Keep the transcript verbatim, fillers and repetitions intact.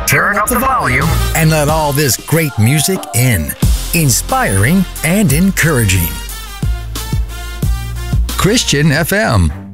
Turn up the volume and let all this great music in. Inspiring and encouraging. Christian F M.